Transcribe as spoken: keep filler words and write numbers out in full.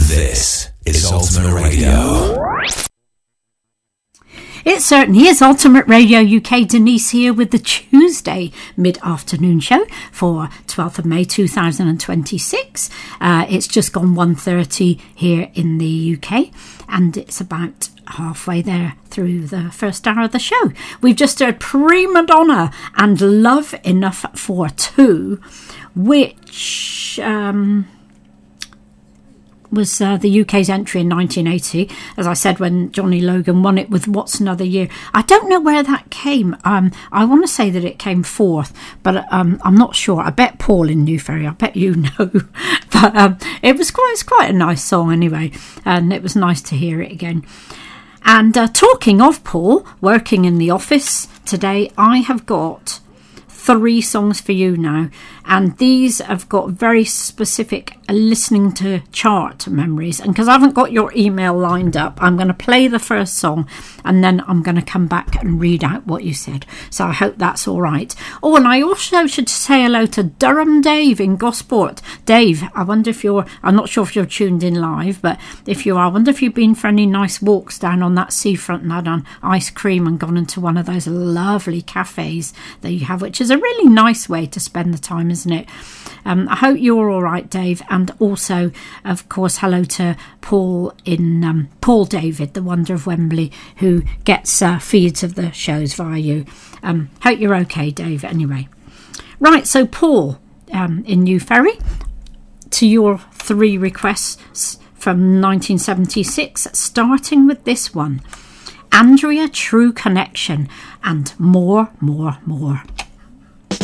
This is Ultimate Radio. It certainly is Ultimate Radio U K. Denise here with the Tuesday mid-afternoon show for twelfth of May two thousand twenty-six. Uh, it's just gone one thirty here in the U K, and it's about halfway there through the first hour of the show. We've just heard Prima Donna and Love Enough for Two, which um, was uh, the U K's entry in nineteen eighty, as I said, when Johnny Logan won it with What's Another Year. I don't know where that came. Um, I want to say that it came fourth, but um, I'm not sure. I bet Paul in New Ferry, I bet you know. But um, it was quite, it's quite a nice song anyway, and it was nice to hear it again. And uh, talking of Paul, working in the office today, I have got three songs for you now, and these have got very specific listening to chart memories. And because I haven't got your email lined up, I'm going to play the first song and then I'm going to come back and read out what you said. So I hope that's all right. Oh, and I also should say hello to Durham Dave in Gosport. Dave, I wonder if you're, I'm not sure if you're tuned in live, but if you are, I wonder if you've been for any nice walks down on that seafront and had on ice cream and gone into one of those lovely cafes that you have, which is a really nice way to spend the time, isn't it? Um, I hope you're all right, Dave. And also, of course, hello to Paul in um, Paul David, the Wonder of Wembley, who gets uh, feeds of the shows via you. Um, hope you're okay, Dave. Anyway, right. So, Paul um, in New Ferry, to your three requests from nineteen seventy-six, starting with this one, Andrea, True Connection, and more, more, more.